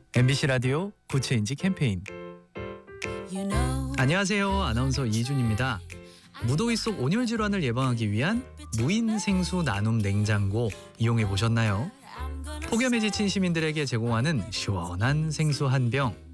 MBC 라디오 구체인지 캠페인. 안녕하세요. 아나운서 이준입니다. 무더위 속 온열 질환을 예방하기 위한 무인 생수 나눔 냉장고 이용해 보셨나요? 폭염에 지친 시민들에게 제공하는 시원한 생수 한 병.